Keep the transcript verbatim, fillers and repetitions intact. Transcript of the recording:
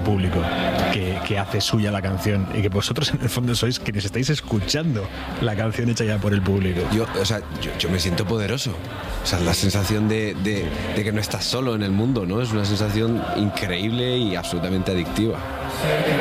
público que, que hace suya la canción y que vosotros en el fondo sois quienes estáis escuchando la canción hecha ya por el público. Yo, o sea, yo, yo me siento poderoso. O sea, la sensación de, de, de que no estás solo en el mundo, ¿no? Es una sensación increíble y absolutamente adictiva.